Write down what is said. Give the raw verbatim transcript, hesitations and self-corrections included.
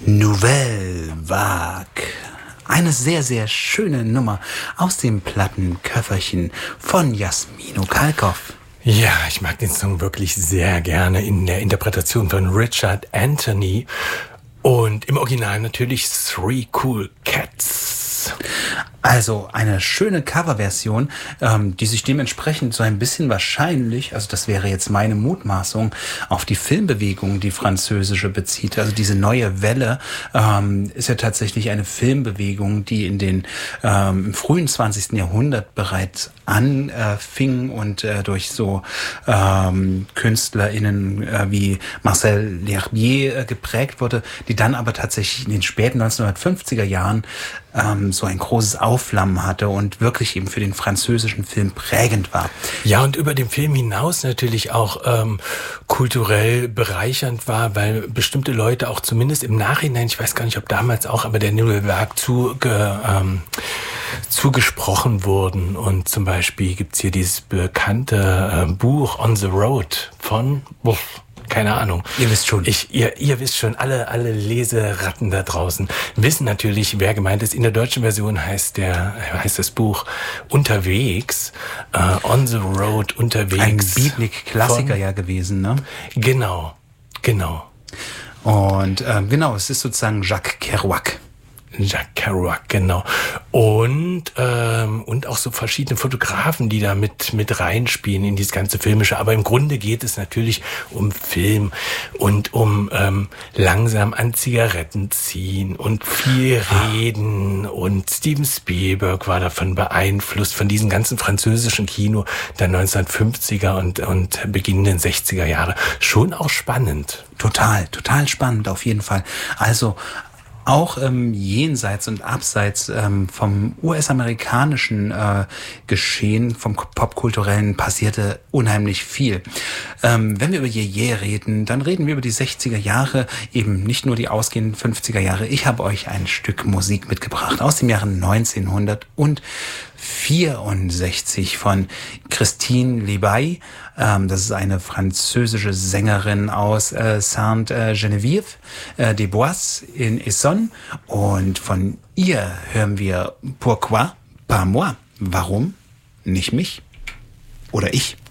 Nouvelle Vague. Eine sehr, sehr schöne Nummer aus dem Plattenköfferchen von Jasmino Kalkoff. Ja, ich mag den Song wirklich sehr gerne in der Interpretation von Richard Anthony und im Original natürlich Three Cool Cats. Also eine schöne Coverversion, ähm, die sich dementsprechend so ein bisschen wahrscheinlich, also das wäre jetzt meine Mutmaßung, auf die Filmbewegung, die französische, bezieht. Also diese neue Welle ähm, ist ja tatsächlich eine Filmbewegung, die in den ähm, im frühen zwanzigsten Jahrhundert bereits anfing und äh, durch so ähm, KünstlerInnen äh, wie Marcel L'Herbier äh, geprägt wurde, die dann aber tatsächlich in den späten neunzehnhundertfünfziger Jahren ähm, so ein großes Aufflammen hatte und wirklich eben für den französischen Film prägend war. Ja, und über den Film hinaus natürlich auch ähm, kulturell bereichernd war, weil bestimmte Leute auch zumindest im Nachhinein, ich weiß gar nicht, ob damals auch, aber der Nouvelle Vague zuge, ähm, zugesprochen wurden. Und zum Beispiel gibt's hier dieses bekannte äh, Buch On the Road von... Uff, keine Ahnung. Ihr wisst schon. Ich, ihr, ihr wisst schon, alle, alle Leseratten da draußen wissen natürlich, wer gemeint ist. In der deutschen Version heißt der, heißt das Buch Unterwegs, uh, On the Road, Unterwegs. Ein Beatnik-Klassiker ja gewesen, ne? Genau, genau. Und ähm, genau, es ist sozusagen Jacques Kerouac. Jacques Kerouac, genau. Und ähm, und auch so verschiedene Fotografen, die da mit mit reinspielen in dieses ganze Filmische. Aber im Grunde geht es natürlich um Film und um ähm, langsam an Zigaretten ziehen und viel reden. Und Steven Spielberg war davon beeinflusst, von diesem ganzen französischen Kino der neunzehnhundertfünfziger und und beginnenden sechziger Jahre. Schon auch spannend. Total, total spannend auf jeden Fall. Also auch ähm, jenseits und abseits ähm, vom U S-amerikanischen äh, Geschehen, vom popkulturellen, passierte unheimlich viel. Ähm, wenn wir über Yeye reden, dann reden wir über die sechziger Jahre, eben nicht nur die ausgehenden fünfziger Jahre. Ich habe euch ein Stück Musik mitgebracht aus dem Jahre neunzehnhundertvierundsechzig von Christine Libaye. Ähm, das ist eine französische Sängerin aus äh, Sainte-Geneviève äh, des Bois in Essonne. Und von ihr hören wir Pourquoi pas moi? Warum nicht mich? Oder ich?